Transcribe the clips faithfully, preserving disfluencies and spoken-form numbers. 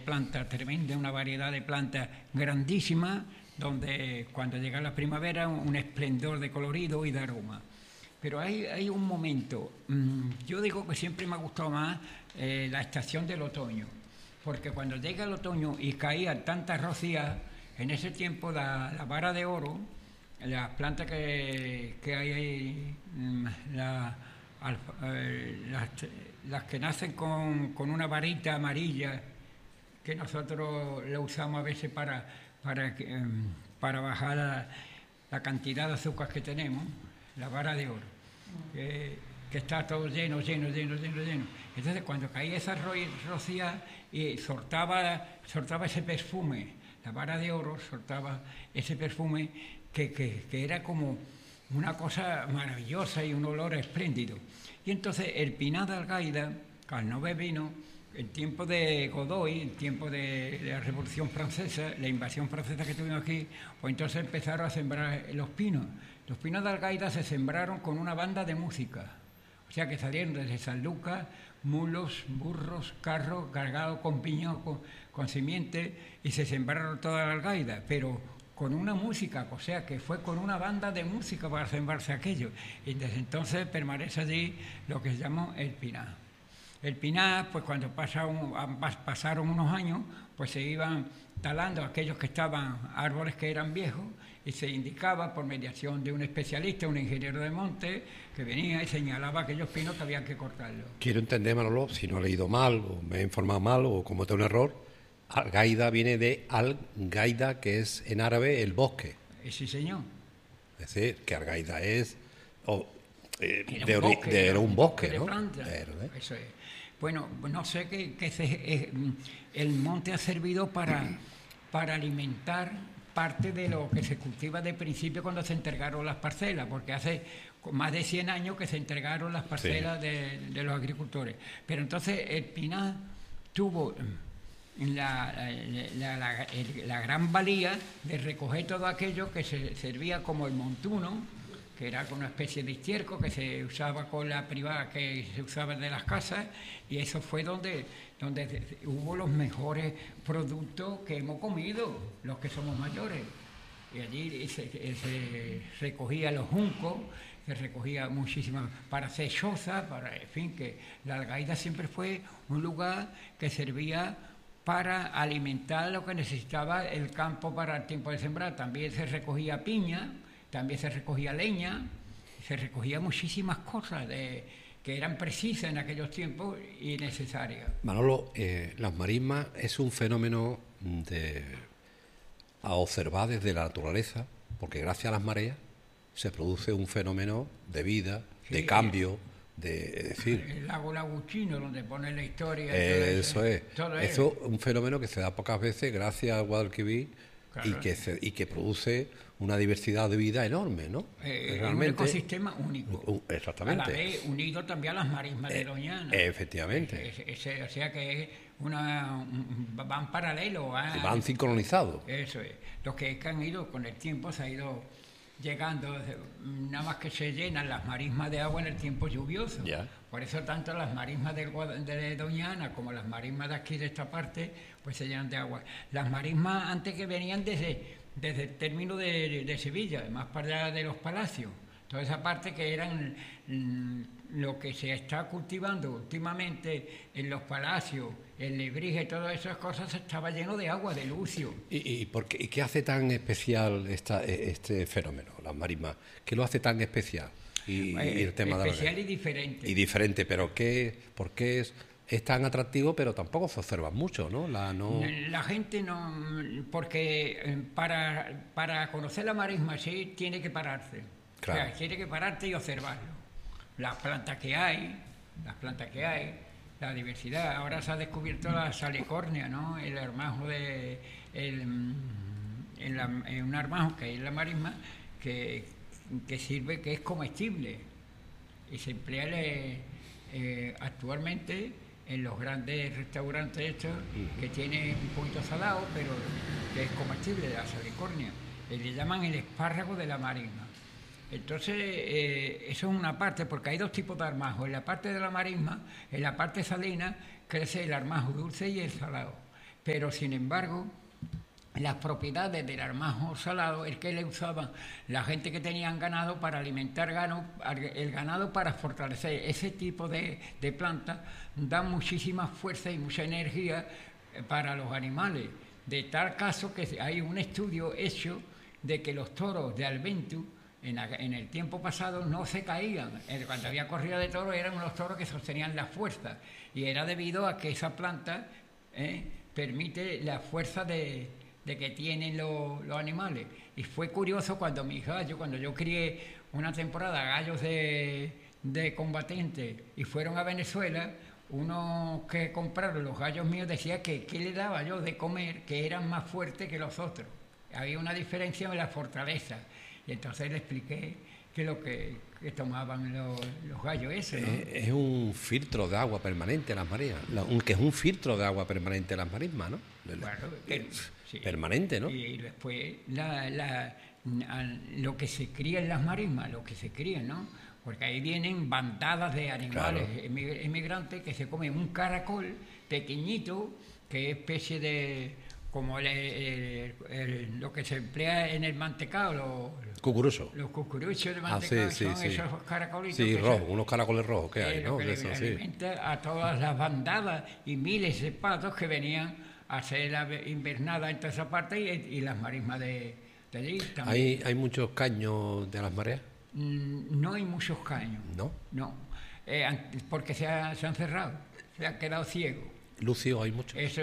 plantas tremendas, una variedad de plantas grandísimas, donde cuando llega la primavera un, un esplendor de colorido y de aroma. Pero hay, hay un momento, mmm, yo digo que siempre me ha gustado más eh, la estación del otoño, porque cuando llega el otoño y caían tantas rocías, en ese tiempo la, la vara de oro, las plantas que, que hay ahí, la, eh, las, las que nacen con, con una varita amarilla, que nosotros la usamos a veces para, para, eh, para bajar la, la cantidad de azúcar que tenemos, la vara de oro, que, que está todo lleno, lleno, lleno, lleno, lleno. Entonces cuando caía esa ro rocía y soltaba, soltaba ese perfume, la vara de oro soltaba ese perfume que, que, que era como una cosa maravillosa y un olor espléndido. Y entonces el pinar de Algaida, al no beber vino, el tiempo de Godoy, el tiempo de, de la Revolución Francesa, la invasión francesa que tuvimos aquí, pues entonces empezaron a sembrar los pinos. Los pinos de Algaida se sembraron con una banda de música, o sea que salieron desde San Lucas, mulos, burros, carros cargados con piñón, con, con simiente, y se sembraron toda la Algaida, pero con una música, o sea que fue con una banda de música para sembrarse aquello. Y desde entonces permanece allí lo que se llama el pinar. El pinar, pues cuando pasaron, pasaron unos años, pues se iban talando aquellos que estaban, árboles que eran viejos, y se indicaba por mediación de un especialista, un ingeniero de monte, que venía y señalaba aquellos pinos que habían que cortarlos. Quiero entender, Manolo, si no he leído mal, o me he informado mal, o comete un error, Algaida viene de Al-Gaida, que es en árabe el bosque. Sí, señor. Es decir, que Algaida es... Oh, eh, era, de un bosque, de, era un bosque, de ¿no? Planta. Pero, ¿eh? Eso es. Bueno, no sé que, que se, eh, el monte ha servido para, para alimentar parte de lo que se cultiva de principio cuando se entregaron las parcelas, porque hace más de cien años que se entregaron las parcelas sí. de, de los agricultores. Pero entonces el pinar tuvo la, la, la, la, la gran valía de recoger todo aquello que se servía como el montuno, que era una especie de estiércol que se usaba con la privada, que se usaba de las casas, y eso fue donde, donde hubo los mejores productos que hemos comido, los que somos mayores. Y allí se, se recogía los juncos, se recogía muchísimas para hacer chozas, para, en fin, que la Algaida siempre fue un lugar que servía para alimentar lo que necesitaba el campo para el tiempo de sembrar. También se recogía piña, también se recogía leña, se recogía muchísimas cosas de, que eran precisas en aquellos tiempos y necesarias. Manolo, eh, las marismas es un fenómeno de, a observar desde la naturaleza, porque gracias a las mareas se produce un fenómeno de vida, sí, de cambio, de, es decir... El lago Laguchino, donde pone la historia... Eh, eso, eso es. Todo eso es un fenómeno que se da pocas veces gracias al Guadalquivir, claro, y, que se, y que produce una diversidad de vida enorme, ¿no? Eh, Realmente, un ecosistema único. Un, exactamente. A la vez unido también a las marismas eh, de Doñana. Efectivamente. Es, es, es, o sea que es una, un, van paralelos. ¿eh? Van sincronizados. Eso es. Los que han ido con el tiempo se ha ido llegando, nada más que se llenan las marismas de agua en el tiempo lluvioso. Yeah. Por eso tanto las marismas del, de Doñana como las marismas de aquí de esta parte, pues se llenan de agua. Las marismas antes que venían desde, desde el término de, de Sevilla, más para allá de los palacios. Toda esa parte que eran mmm, lo que se está cultivando últimamente en los palacios, el Lebrige, todas esas cosas, estaba lleno de agua, de lucio. ¿Y, y, por qué, y qué hace tan especial esta, este fenómeno, las marismas? ¿Qué lo hace tan especial? Y, eh, y el tema especial de la... y diferente. Y diferente, pero ¿qué, ¿por qué es, es tan atractivo, pero tampoco se observa mucho, ¿no? La, no... la gente no... Porque para, para conocer la marisma sí tiene que pararse. Claro. O sea, tiene que pararte y observarlo. Las plantas que hay, las plantas que hay, la diversidad. Ahora se ha descubierto la salicornia, ¿no? El armajo de... El, en, la, en un armajo que hay en la marisma que, que sirve, que es comestible. Y se emplea eh, eh, actualmente en los grandes restaurantes estos, que tiene un poquito salado, pero que es comestible, de la salicornia. Y le llaman el espárrago de la marisma. Entonces, eh, eso es una parte, porque hay dos tipos de armajos. En la parte de la marisma, en la parte salina, crece el armajo dulce y el salado. pero sin embargo las propiedades del armajo salado es que le usaban la gente que tenían ganado para alimentar gano, el ganado para fortalecer ese tipo de, de plantas, dan muchísima fuerza y mucha energía para los animales, de tal caso que hay un estudio hecho de que los toros de Albentu en, la, en el tiempo pasado no se caían. Cuando había corrida de toros eran unos toros que sostenían la fuerza, y era debido a que esa planta eh, permite la fuerza de, de que tienen lo, los animales. Y fue curioso cuando mis gallos, cuando yo crié una temporada gallos de, de combatientes y fueron a Venezuela, uno que compraron los gallos míos decía que qué le daba yo de comer, que eran más fuertes que los otros. Había una diferencia en la fortaleza. Y entonces le expliqué que lo que, que tomaban los, los gallos ese, ¿no? Es, es un filtro de agua permanente las mareas, que es un filtro de agua permanente las marismas, ¿no? Bueno, que, sí. Permanente, ¿no? Y, y después la, la, lo que se cría en las marismas, lo que se cría, ¿no? Porque ahí vienen bandadas de animales claro. emigrantes que se comen un caracol pequeñito, que es especie de... como el, el, el, lo que se emplea en el mantecado, los cucuruchos. Los cucuruchos de mantecado, ah, sí, son sí, esos sí. caracolitos. Sí, que rojos, son, unos caracoles rojos que hay, eh, ¿no? Que de eso, le, sí. Alimenta a todas las bandadas y miles de patos que venían a hacer la invernada en toda esa parte y, y las marismas de, de allí también. ¿Hay, ¿Hay muchos caños de las mareas? Mm, no hay muchos caños. ¿No? No, eh, porque se, ha, se han cerrado, se han quedado ciegos. Lucio, hay muchos. Eso,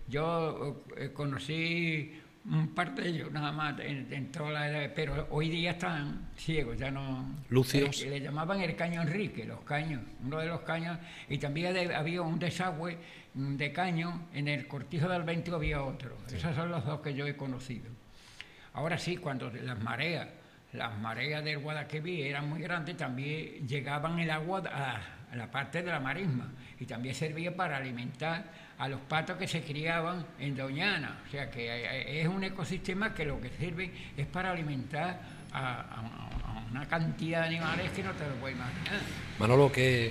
yo eh, conocí un par de ellos nada más en, en toda la edad, pero hoy día están ciegos, ya no. Lucios. Le llamaban el caño Enrique, los caños, uno de los caños, y también de, había un desagüe de caño en el Cortijo del Albentu, había otro. Sí. Esos son los dos que yo he conocido. Ahora sí, cuando las mareas, las mareas del Guadalquivir eran muy grandes, también llegaban el agua a, a la parte de la marisma y también servía para alimentar a los patos que se criaban en Doñana. O sea que es un ecosistema que lo que sirve es para alimentar a, a, a una cantidad de animales que no te lo puedes imaginar. Manolo, ¿qué,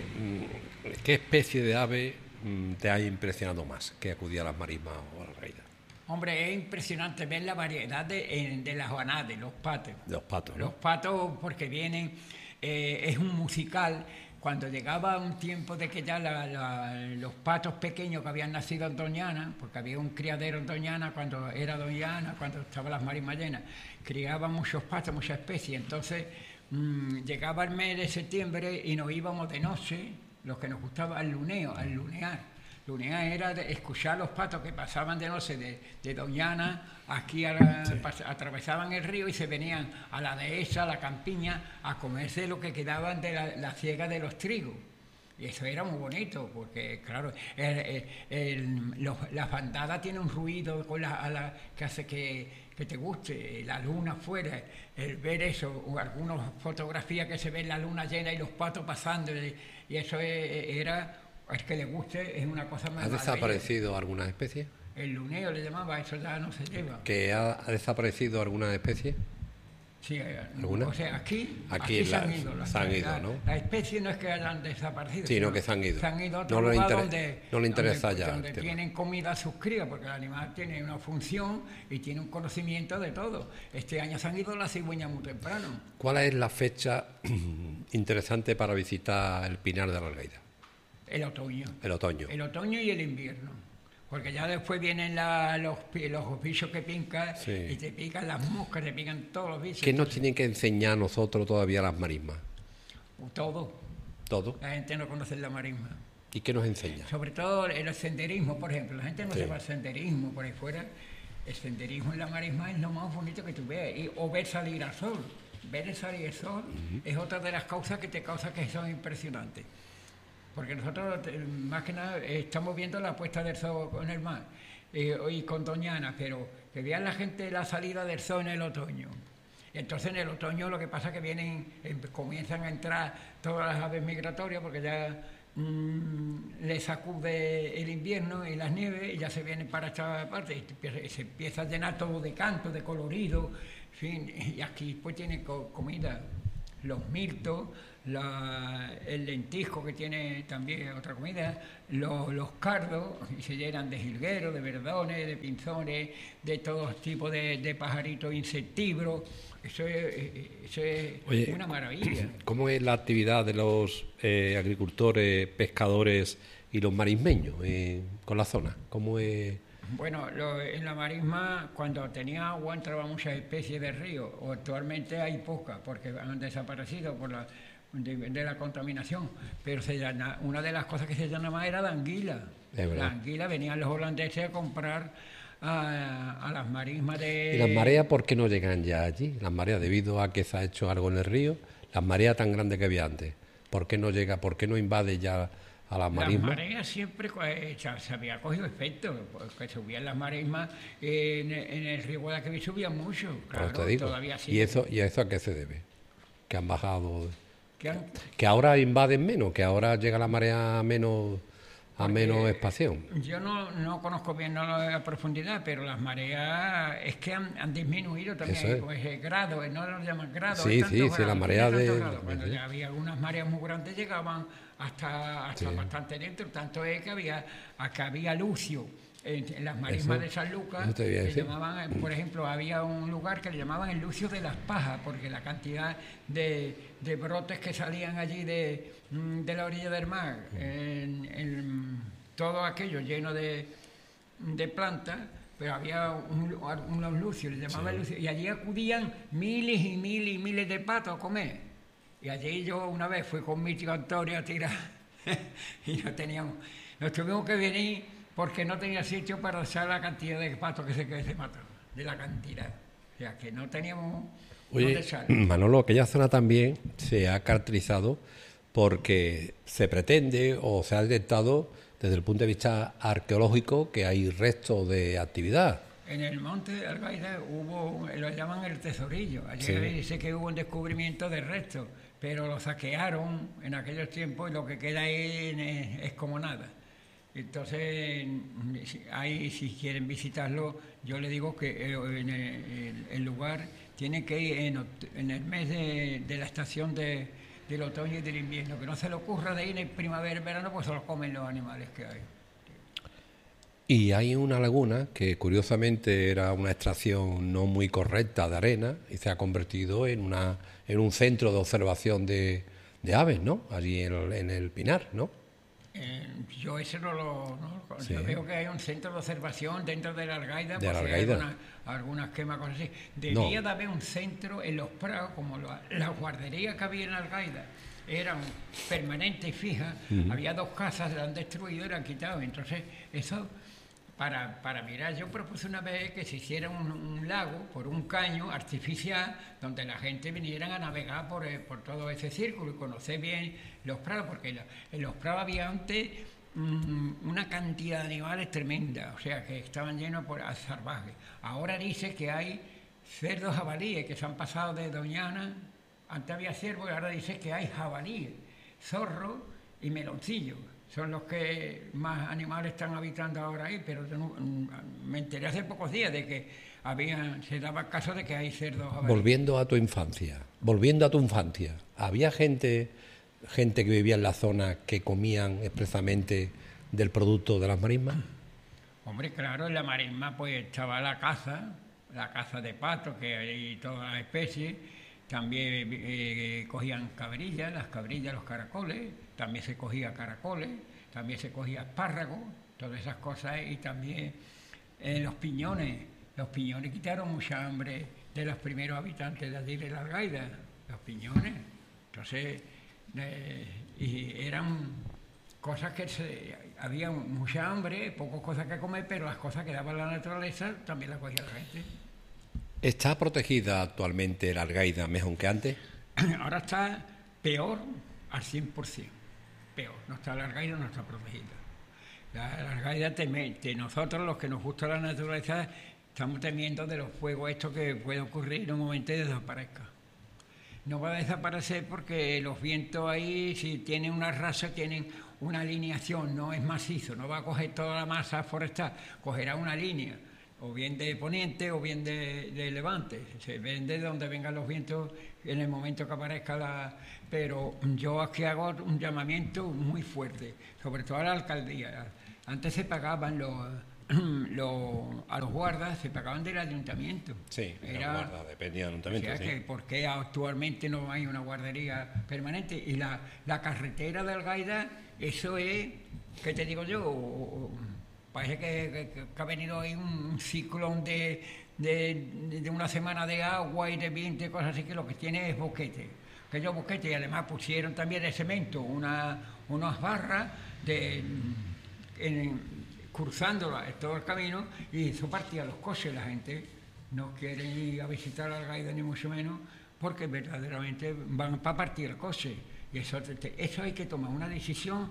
qué especie de ave te ha impresionado más que acudía a las marismas o a la raída? Hombre, es impresionante ver la variedad de, de las banades, los patos. Los patos, ¿no? Los patos, porque vienen, eh, es un musical. Cuando llegaba un tiempo de que ya la, la, los patos pequeños que habían nacido en Doñana, porque había un criadero en Doñana cuando era Doñana, cuando estaban las marismas llenas, criaban muchos patos, muchas especies. Entonces, mmm, llegaba el mes de septiembre y nos íbamos de noche, los que nos gustaba, al luneo, al lunear. Lunear era de escuchar los patos que pasaban de noche de, de Doñana, aquí a la, sí. pas, atravesaban el río y se venían a la dehesa, a la campiña, a comerse lo que quedaban de la, la siega de los trigos. Y eso era muy bonito, porque claro, el, el, el, los, las bandadas tienen un ruido con la, a la, que hace que, que te guste, la luna afuera, el ver eso, o algunas fotografías que se ven la luna llena y los patos pasando, y, y eso es, era... Es que le guste, es una cosa más. ¿Ha desaparecido alguna especie? El luneo le llamaba, eso ya no se lleva. ¿Que ha, ha desaparecido alguna especie? Sí, ¿alguna? O sea, aquí, aquí, aquí la, se han ido. Las se han ido, la, ¿no? Las especies no es que hayan desaparecido, sino que se han ido. Se han ido a otro no lugar le donde, no le interesa donde, ya. donde tienen comida a sus crías, porque el animal tiene una función y tiene un conocimiento de todo. Este año se han ido las cigüeñas muy temprano. ¿Cuál es la fecha interesante para visitar el Pinar de la Algaida? El otoño. El otoño. El otoño y el invierno. Porque ya después vienen la, los, los bichos que pican, sí. Y te pican las moscas, te pican todos los bichos. ¿Qué nos tienen que enseñar a nosotros todavía las marismas? Todo. ¿Todo? La gente no conoce la marisma. ¿Y qué nos enseña? Sobre todo el senderismo, por ejemplo. La gente no sí. sepa el senderismo por ahí fuera. El senderismo en la marisma es lo más bonito que tú veas. Y, o ver salir al sol. Ver salir el sol uh-huh. es otra de las causas que te causa que son impresionantes. Porque nosotros, más que nada, estamos viendo la puesta del sol con el mar eh, y con Doñana, pero que vean la gente la salida del sol en el otoño. Entonces, en el otoño lo que pasa es que vienen, eh, comienzan a entrar todas las aves migratorias, porque ya mmm, les sacude el invierno y las nieves, y ya se vienen para esta parte, y se empieza a llenar todo de canto, de colorido, en fin, y aquí pues tienen co- comida. los mirtos, la, el lentisco que tiene también otra comida, los, los cardos, y se llenan de jilgueros, de verdones, de pinzones, de todo tipo de, de pajaritos insectívoros. Eso es, eso es Oye, una maravilla. ¿Cómo es la actividad de los eh, agricultores, pescadores y los marismeños eh, con la zona? ¿Cómo es? Bueno, lo, en la marisma, cuando tenía agua, entraban muchas especies de río. O actualmente hay pocas, porque han desaparecido por la, de, de la contaminación. Pero se llama, una de las cosas que se llamaba era la anguila. La anguila, venían los holandeses a comprar a, a las marismas de... ¿Y las mareas por qué no llegan ya allí? Las mareas, debido a que se ha hecho algo en el río, las mareas tan grandes que había antes, ¿por qué no llega, por qué no invade ya a las marismas? Las mareas siempre eh, se había cogido efecto, porque subían las marismas en, en el río Guadalquivir, subían mucho, claro, te digo. Todavía sí. ¿Y eso, ¿Y a eso a qué se debe? Que han bajado... ¿Que, han... que ahora invaden menos, que ahora llega la marea menos... a Porque menos espacio. Yo no, no conozco bien no a profundidad, pero las mareas es que han, han disminuido también, es. pues el grado, no lo llaman grado. Sí, sí, sí, la marea de... Cuando sí. ya había algunas mareas muy grandes llegaban hasta, hasta sí. bastante dentro, tanto es que había, acá había lucio. En, en las marismas de San Lucas, que llamaban, por ejemplo, había un lugar que le llamaban el Lucio de las Pajas, porque la cantidad de, de brotes que salían allí de, de la orilla del mar, en, en todo aquello lleno de, de plantas, pero había un, unos lucios, le llamaban sí. lucios, y allí acudían miles y miles y miles de patos a comer. Y allí yo una vez fui con mi tío Antonio a tirar y no teníamos, nos tuvimos que venir porque no tenía sitio para echar la cantidad de patos que se, que se mataban, de la cantidad. O sea, que no teníamos Oye, dónde echar. Manolo, aquella zona también se ha caracterizado porque se pretende o se ha detectado desde el punto de vista arqueológico que hay restos de actividad. En el monte de Algaida hubo, lo llaman el tesorillo. Allí sí. dice que hubo un descubrimiento de restos, pero lo saquearon en aquellos tiempos y lo que queda ahí es, es como nada. Entonces, ahí si quieren visitarlo, yo le digo que en el, el lugar tiene que ir en, en el mes de, de la estación de, del otoño y del invierno, que no se le ocurra de ir en primavera y verano, pues se los comen los animales que hay. Y hay una laguna que curiosamente era una extracción no muy correcta de arena y se ha convertido en una en un centro de observación de, de aves, ¿no? Allí en el, en el Pinar, ¿no? Eh, yo ese no lo... No, sí. Yo veo que hay un centro de observación dentro de la Algaida, de pues la hay Algaida. algunas, algunas quemas, cosas así. Debía no. de haber un centro en los prados, como la, la guardería que había en Algaida, eran permanentes y fijas, uh-huh. había dos casas, la han destruido y la han quitado, entonces eso... Para, para mirar, yo propuse una vez que se hiciera un, un lago por un caño artificial donde la gente viniera a navegar por, por todo ese círculo y conocer bien los prados, porque la, en los prados había antes mmm, una cantidad de animales tremenda, o sea, que estaban llenos por salvajes. Ahora dice que hay cerdos jabalíes que se han pasado de Doñana, antes había ciervos y ahora dice que hay jabalíes, zorros y meloncillos. Son los que más animales están habitando ahora ahí, pero yo no, me enteré hace pocos días de que había, se daba caso de que hay cerdos jabalíes. Volviendo a tu infancia, volviendo a tu infancia, ¿había gente, gente que vivía en la zona que comían expresamente del producto de las marismas? Hombre, claro, en la marisma pues estaba la caza, la caza de patos, que hay todas las especies, también eh, cogían cabrillas, las cabrillas, los caracoles, también se cogía caracoles, también se cogía espárragos, todas esas cosas, y también eh, los piñones. Los piñones quitaron mucha hambre de los primeros habitantes de allí de la Algaida, los piñones. Entonces, eh, y eran cosas que se, había mucha hambre, pocas cosas que comer, pero las cosas que daba la naturaleza también las cogía la gente. ¿Está protegida actualmente la Algaida mejor que antes? Ahora está peor al cien por ciento. Peor. No está la Algaida, no está protegida. La, la Algaida teme, de nosotros, los que nos gusta la naturaleza, estamos temiendo de los fuegos estos que puede ocurrir en un momento y desaparezca. No va a desaparecer porque los vientos ahí, si tienen una raza, tienen una alineación, no es macizo, no va a coger toda la masa forestal, cogerá una línea. o bien de poniente o bien de, de levante. Se vende donde vengan los vientos en el momento que aparezca la... Pero yo aquí hago un llamamiento muy fuerte, sobre todo a la alcaldía. Antes se pagaban los... Los, a los guardas se pagaban del ayuntamiento. Sí, era, la guarda dependía del ayuntamiento. O sea, sí. que ¿por qué actualmente no hay una guardería permanente? Y la, la carretera de Algaida, eso es, ¿qué te digo yo? Parece que, que, que ha venido ahí un ciclón de, de, de una semana de agua y de viento y cosas así, que lo que tiene es boquete. Que yo boquete, y además pusieron también de cemento una, unas barras de... En, cruzando todo el camino, y eso partía los coches. La gente no quiere ir a visitar Algaida ni mucho menos, porque verdaderamente van para partir el coche. Y eso, eso hay que tomar una decisión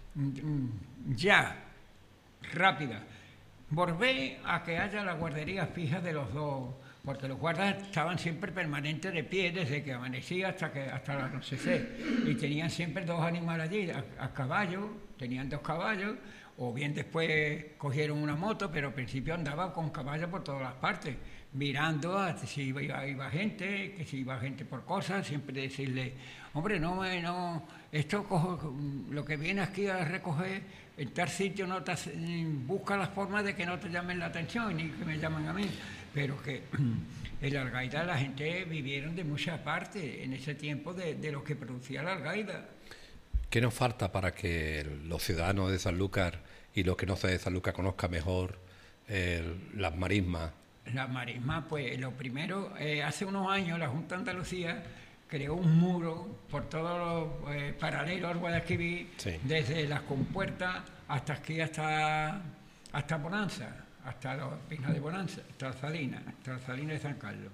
ya, rápida. Volver a que haya la guardería fija de los dos, porque los guardas estaban siempre permanentes de pie desde que amanecía hasta que hasta el anochecer, y tenían siempre dos animales allí, a, a caballo, tenían dos caballos, o bien después cogieron una moto, pero al principio andaba con caballos por todas las partes, mirando a si iba, iba, iba gente, que si iba gente por cosas, siempre decirle, hombre, no, no, esto cojo, lo que viene aquí a recoger, en tal sitio no te, busca la forma de que no te llamen la atención, ni que me llamen a mí, pero que en la Algaida la gente vivieron de muchas partes en ese tiempo de, de lo que producía la Algaida. ¿Qué nos falta para que los ciudadanos de Sanlúcar y los que no son de Sanlúcar conozcan mejor eh, las marismas? Las marismas, pues lo primero, eh, hace unos años la Junta de Andalucía creó un muro por todos los eh, paralelos al Guadalquivir, sí. Desde las compuertas hasta aquí, hasta, hasta Bonanza, hasta los Pinos de Bonanza, hasta la Salina, hasta la Salina de San Carlos.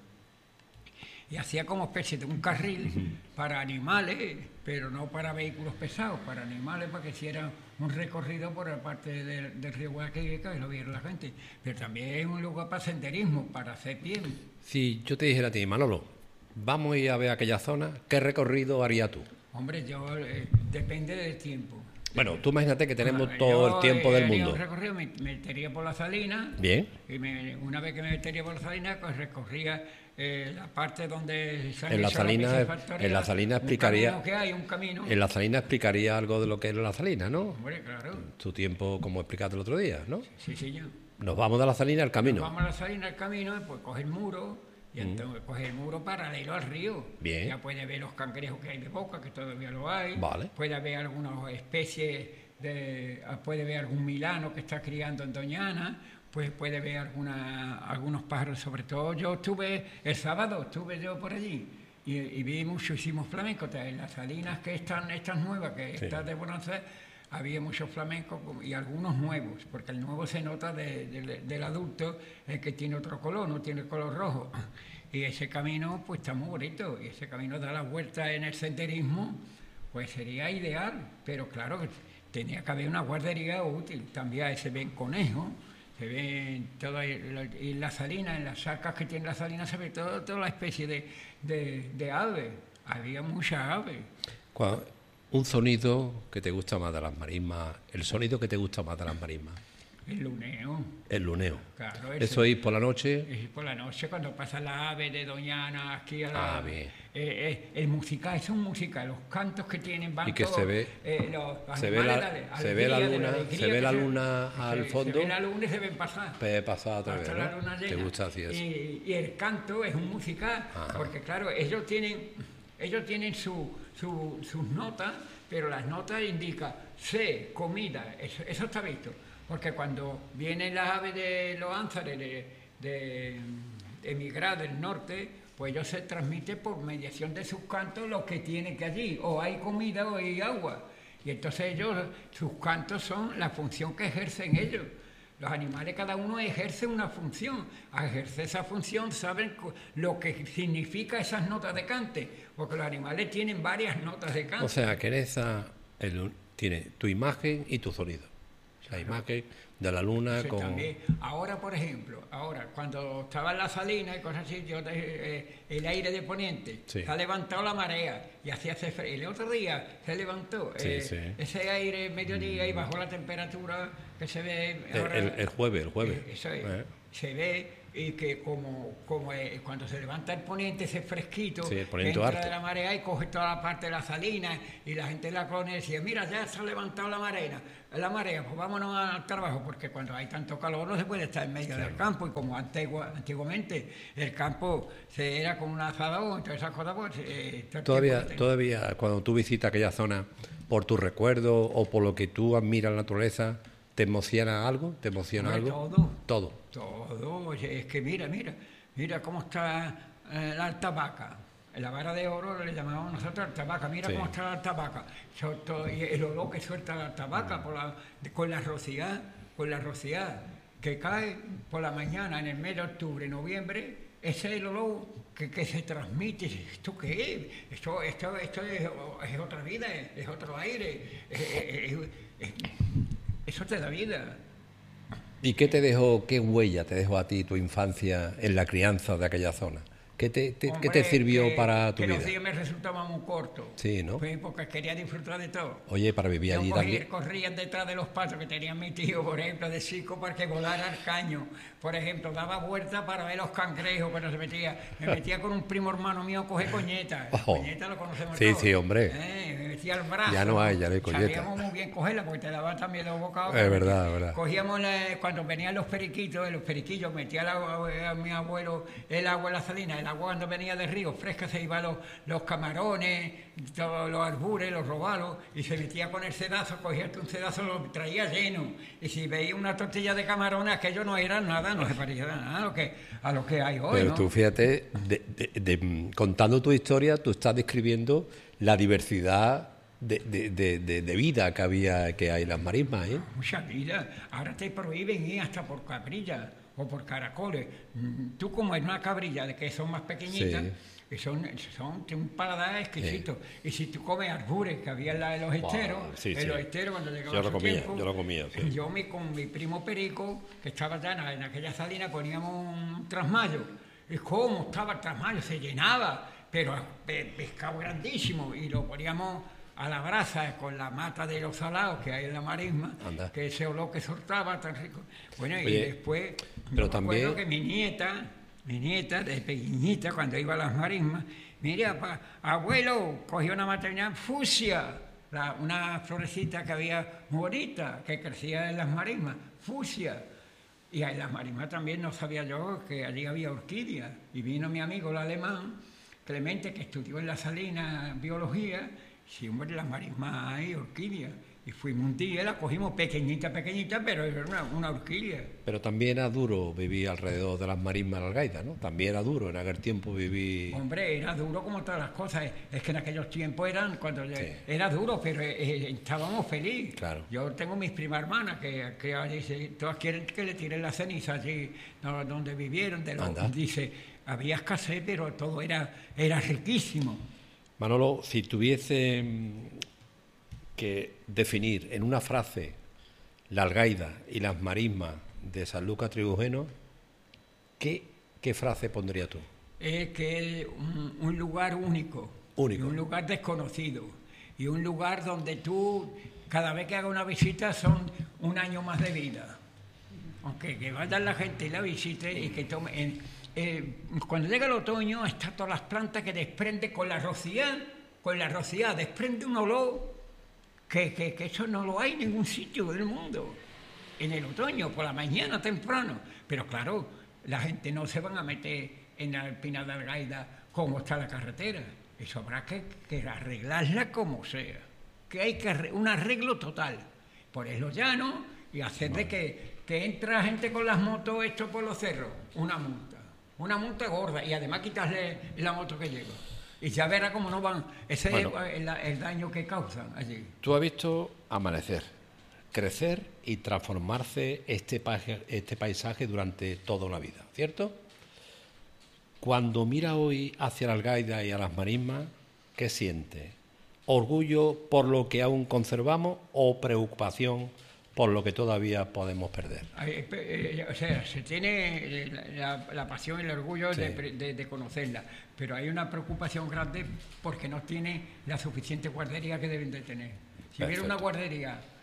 Y hacía como especie de un carril uh-huh. para animales, pero no para vehículos pesados, para animales, para que hicieran un recorrido por la parte del, del río Guadalquivir, que lo viera la gente. Pero también es un lugar para senderismo, para hacer pie. Si yo te dijera a ti, Manolo, vamos a ir a ver aquella zona, ¿qué recorrido harías tú? Hombre, yo eh, depende del tiempo. Bueno, tú imagínate que tenemos bueno, todo yo, el tiempo eh, del haría mundo. Un recorrido, me metería por la Salina. Bien. Y me, una vez que me metería por la Salina, pues recorría eh, la parte donde se han en la hecho Salina, las piscifactorías. En la Salina explicaría. Un que hay, un camino. En la Salina explicaría algo de lo que es la Salina, ¿no? Hombre, claro. Tu tiempo, como explicaste el otro día, ¿no? Sí, sí, yo. Nos vamos de la Salina al camino. Nos vamos a la Salina al camino, pues coge el muro. Y entonces mm. coge el muro paralelo al río. Bien. Ya puede ver los cangrejos que hay de boca, que todavía lo hay. Vale. Puede haber algunas especies, de, puede ver algún milano que está criando en Doñana, pues puede ver alguna, algunos pájaros, sobre todo. Yo estuve, el sábado estuve yo por allí y, y vi muchísimos flamencos. En las salinas que están, estas nuevas, que sí. Están de Bonanza, había muchos flamencos y algunos nuevos, porque el nuevo se nota de, de, del adulto, el que tiene otro color, no tiene color rojo. Y ese camino pues está muy bonito, y ese camino da la vuelta en el senderismo, pues sería ideal, pero claro, tenía que haber una guardería útil. También se ven conejos, se ven toda y la salina, en las sacas que tiene la salina se ve todo, toda la especie de, de, de aves, había muchas aves. ¿Cuál? Un sonido que te gusta más de las marismas, el sonido que te gusta más de las marismas. El luneo. El luneo. Claro, eso es por la noche. Es por la noche cuando pasa la ave de Doñana aquí a la. Ah, bien. Eh, eh, el musical, es un musical, los cantos que tienen van y que todos, se ve, eh, los se ve la, dale, se ve la luna, la se ve la luna se, al fondo. Se ve la luna y se ven pasar. Se ve pasar otra vez, la luna llena. Te gusta así eso. Y, y el canto es un musical, ajá. Porque claro, ellos tienen, ellos tienen su, su, sus notas, pero las notas indican sé, comida, eso, eso está visto. Porque cuando vienen las aves de los ánzares de, de, de emigrar del norte, pues ellos se transmiten por mediación de sus cantos lo que tienen que allí, o hay comida o hay agua. Y entonces ellos, sus cantos son la función que ejercen ellos. Los animales, cada uno ejerce una función. Al ejercer esa función saben lo que significa esas notas de cante, porque los animales tienen varias notas de cante. O sea, que en esa el, tiene tu imagen y tu sonido. La imagen de la luna sí, con... También. Ahora, por ejemplo, ahora cuando estaba en la salina y cosas así, yo, eh, el aire de poniente, sí. Se ha levantado la marea y hacía hace frío. El otro día se levantó sí, eh, sí. ese aire mediodía y bajó la temperatura que se ve ahora. El, el, el jueves, el jueves. Eh, eso es. Eh. se ve y que como, como eh, cuando se levanta el poniente ese fresquito, sí, el poniente entra harto de la marea y coge toda la parte de la salina y la gente de la colonia decía, mira, ya se ha levantado la marea, la marea, pues vámonos al trabajo, porque cuando hay tanto calor no se puede estar en medio claro. del campo, y como antigua, antiguamente el campo se era con un asador, entonces esas cosas pues... Eh, todavía, todavía cuando tú visitas aquella zona, por tus recuerdos o por lo que tú admiras la naturaleza, ¿te emociona algo? ¿Te emociona Hombre, algo? Todo. Todo. Todo, es que mira, mira, mira cómo está eh, la altabaca. En la vara de oro le llamamos nosotros altabaca, mira sí. cómo está la altabaca. Y el olor que suelta la altabaca mm. por la, con la rociada, con la rociada que cae por la mañana en el mes de octubre, noviembre, ese es el olor que, que se transmite. ¿Esto qué es? Esto, esto, esto es, es otra vida, es otro aire, es, es, es, eso te da vida. ¿Y qué te dejó, qué huella te dejó a ti tu infancia en la crianza de aquella zona? ¿Qué te, te, Hombre, ¿qué te sirvió que, para tu que vida? Los días me resultaban muy cortos. Sí, ¿no? Pues porque quería disfrutar de todo. Oye, para vivir Yo allí cogí, también... corrían detrás de los patos que tenía mi tío, por ejemplo, de Chico, para que volara al caño. Por ejemplo, daba vueltas para ver los cangrejos cuando se metía. Me metía con un primo hermano mío a coger coñeta. Oh. Coñeta lo conocemos sí, todos. Sí, hombre. Eh, me metía al brazo. Ya no hay, ya no hay coñeta. Sabíamos muy bien cogerla porque te daba también los bocados. Es verdad, es verdad. Cogíamos, la, cuando venían los periquitos, los periquillos, metía la, a mi abuelo el agua en la salina. El agua cuando venía de río fresca se iba los, los camarones, todos los albures, los robalos, y se metía con el sedazo, cogía un sedazo, lo traía lleno. Y si veía una tortilla de camarones, aquello no era nada, no se parecía nada a lo que, a lo que hay hoy. Pero ¿no? tú fíjate, de, de, de, contando tu historia, tú estás describiendo la diversidad de, de, de, de, de vida que había, que hay en las marismas, ¿eh? Mucha vida. Ahora te prohíben ir hasta por cabrillas o por caracoles. Tú como es una cabrilla de que son más pequeñitas, sí. que son, son un paladar exquisito. Sí. Y si tú comes arbures que había en, la, en los esteros, wow, sí, en sí. los esteros cuando llegaba yo lo su comía, tiempo, yo lo comía, sí. yo mi, con mi primo Perico, que estaba ya en, en aquella salina, poníamos un trasmayo. ¿Y cómo estaba el trasmayo? Se llenaba, pero pescado grandísimo, y lo poníamos a la brasa con la mata de los salados que hay en la marisma, Anda. que ese olor que soltaba tan rico. Bueno, Oye, y después, pero yo también... me acuerdo que mi nieta, mi nieta, de pequeñita, cuando iba a las marismas, mira, pa, abuelo, cogió una maternidad fucsia, la, una florecita que había muy bonita, que crecía en las marismas, fucsia. Y en las marismas también no sabía yo que allí había orquídeas. Y vino mi amigo el alemán, Clemente, que estudió en la Salina biología. Sí, hombre, en las marismas hay orquídeas. Y fuimos un día, la cogimos pequeñita, pequeñita, pero era una, una orquídea. Pero también era duro vivir alrededor de las marismas de Algaida, ¿no? También era duro en aquel tiempo vivir... Hombre, era duro como todas las cosas. Es que en aquellos tiempos eran, cuando sí. era duro, pero eh, estábamos felices. Claro. Yo tengo mis primas hermanas que, que dice, todas quieren que le tiren la ceniza allí no, donde vivieron. De los, dice, había escasez, pero todo era, era riquísimo. Manolo, si tuviese que definir en una frase la Algaida y las marismas de Sanlúcar Tribujeno, ¿qué, qué frase pondrías tú? Es que es un, un lugar único, único, y un lugar desconocido, y un lugar donde tú, cada vez que hagas una visita, son un año más de vida. Aunque que vaya la gente y la visite y que tome... En, eh, cuando llega el otoño, están todas las plantas que desprenden con la rociada, con la rociada, desprende un olor que, que, que eso no lo hay en ningún sitio del mundo. En el otoño, por la mañana temprano. Pero claro, la gente no se van a meter en la Alpina de Algaida como está la carretera. Eso habrá que, que arreglarla como sea. Que hay que un arreglo total. Por eso llano y hacer de que, que entra gente con las motos esto por los cerros. Una multa. Una multa gorda. Y además quitarle la moto que lleva. Y ya verá cómo no van. Ese bueno, es el, el daño que causan allí. Tú has visto amanecer, crecer y transformarse este paisaje, este paisaje durante toda una vida, ¿cierto? Cuando mira hoy hacia la Algaida y a las marismas, ¿qué siente? ¿Orgullo por lo que aún conservamos o preocupación por lo que todavía podemos perder? O sea, se tiene la, la pasión y el orgullo sí. de, de, de conocerla, pero hay una preocupación grande porque no tiene la suficiente guardería que deben de tener. Si Perfecto. hubiera una guardería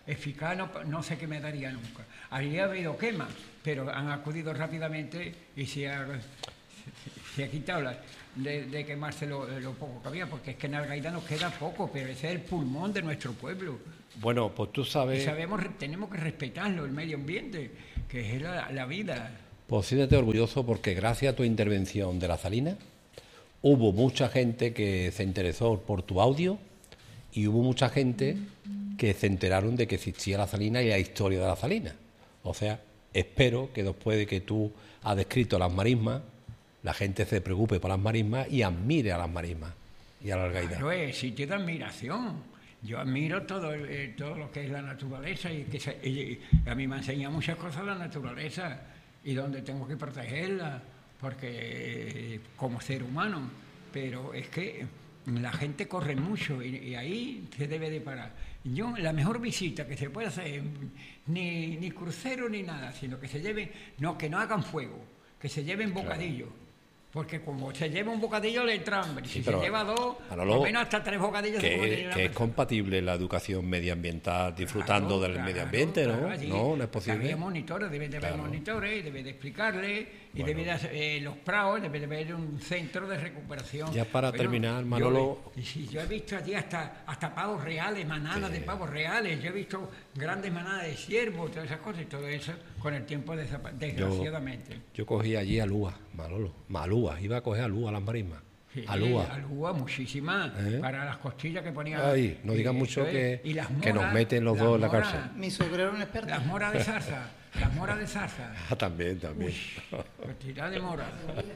eficaz no, no sé qué me daría nunca. Habría habido quema, pero han acudido rápidamente y se ha, se ha quitado la, de, de quemarse lo, lo poco que había, porque es que en Algaida nos queda poco, pero ese es el pulmón de nuestro pueblo. Bueno, pues tú sabes... Y sabemos, tenemos que respetarlo, el medio ambiente, que es la, la vida. Pues siéntete orgulloso porque gracias a tu intervención de la salina hubo mucha gente que se interesó por tu audio y hubo mucha gente que se enteraron de que existía la salina y la historia de la salina. O sea, espero que después de que tú has descrito las marismas, la gente se preocupe por las marismas y admire a las marismas y a la Algaida. Claro, es sitio de admiración. Yo admiro todo, eh, todo lo que es la naturaleza y, que se, y a mí me enseña muchas cosas la naturaleza y donde tengo que protegerla, porque eh, como ser humano, pero es que la gente corre mucho y, y ahí se debe de parar. Yo, la mejor visita que se puede hacer, ni, ni crucero ni nada, sino que se lleven, no, que no hagan fuego, que se lleven bocadillo. Claro. Porque como se lleva un bocadillo le entra hambre, si sí, se lleva dos, por lo menos hasta tres bocadillos que, se puede que es compatible la educación medioambiental disfrutando claro, del claro, medio ambiente, ¿no? Claro, no, no es posible. Había monitores, debe de haber claro. monitores, debe de explicarle, y bueno. debe de hacer, eh, los praos, debe de haber un centro de recuperación. Ya para bueno, terminar, Manolo... Yo, sí, yo he visto allí hasta, hasta pavos reales, manadas sí. de pavos reales, yo he visto grandes manadas de ciervos, todas esas cosas, y todo eso con el tiempo desgraciadamente. Yo, yo cogí allí alúa, Manolo, malúa, iba a coger alúa a las marismas. Sí, alúa. alúa, muchísimas, ¿eh? Para las costillas que ponían. Ay, no digan mucho que, y las moras, que nos meten los dos en la moras, cárcel. Mi suegro era un experto. Las moras de zarza, las moras de zarza. Ah, también, también. Costilla de mora.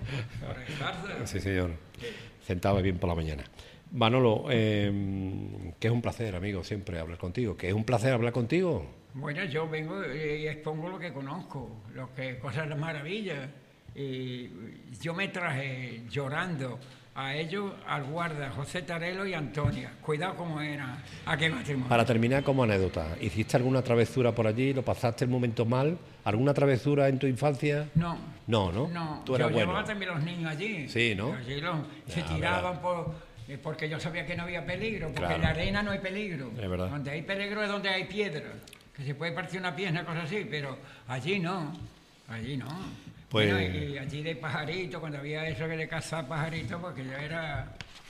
de zarza. Sí, señor. Sentado bien por la mañana. Manolo, eh, que es un placer, amigo, siempre hablar contigo. Que es un placer hablar contigo. Bueno, yo vengo y expongo lo que conozco, lo que cosas de maravillas. Y yo me traje llorando a ellos, al guarda, José Tarelo y Antonia. Cuidado cómo era aquel matrimonio. Para terminar, como anécdota, ¿hiciste alguna travesura por allí? ¿Lo pasaste el momento mal? ¿Alguna travesura en tu infancia? No. No, ¿no? No, tú eras yo bueno. llevaba también los niños allí. Sí, ¿no? Allí los, se ya, tiraban por, eh, porque yo sabía que no había peligro, porque claro. en la arena no hay peligro. Es verdad. Donde hay peligro es donde hay piedra, que se puede partir una pierna, cosas así, pero allí no, allí no. Pues... Bueno, y allí de pajarito, cuando había eso que de cazar pajaritos, porque ya era...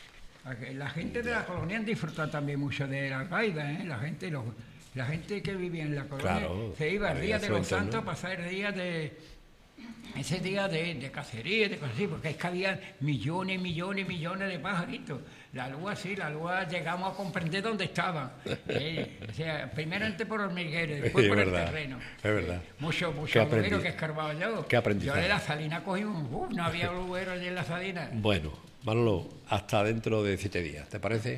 La gente de la colonia han disfrutado también mucho de la Algaida, ¿eh? La gente, los, la gente que vivía en la colonia claro, se iba el día de los entorno. Santos a pasar el día de... Ese día de, de cacería, de cosas así, porque es que había millones, millones, millones de pajaritos. La lua, sí, la lua llegamos a comprender dónde estaba. Eh, o sea, primeramente por hormiguero, después es por verdad, el terreno. Es verdad. Mucho, mucho hormiguero que escarbaba yo. ¿Qué aprendizaje? Yo de la salina cogí un... Uh, no había hormiguero allí en la salina. Bueno, Manolo, hasta dentro de siete días, ¿te parece?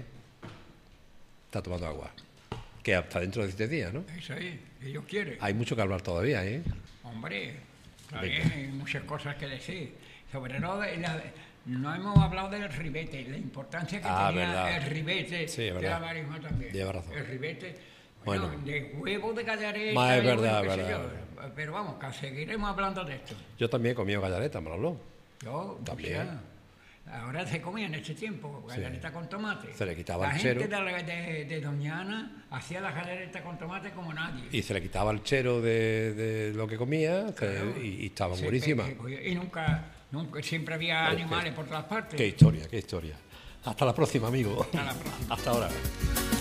Está tomando agua. Que hasta dentro de siete días, ¿no? Eso es, Dios quiere. Hay mucho que hablar todavía, ¿eh? Hombre... También hay muchas cosas que decir. Sobre todo, la, no hemos hablado del ribete, la importancia que ah, tenía verdad. el ribete sí, de la marisma también. Lleva razón. El ribete, bueno, bueno, de huevo de gallareta. Más es verdad, bueno, verdad. Yo, pero vamos, que seguiremos hablando de esto. Yo también he comido gallareta, Manolo. Yo también. O sea, ahora se comía en este tiempo, gallareta sí. con tomate. Se le quitaba la el chero. La gente de, de, de Doña Ana hacía la gallareta con tomate como nadie. Y se le quitaba el chero de, de lo que comía claro. y, y estaban sí, buenísimas. Y nunca, nunca, siempre había animales por todas partes. Qué historia, qué historia. Hasta la próxima, amigo. Hasta la próxima. Hasta ahora.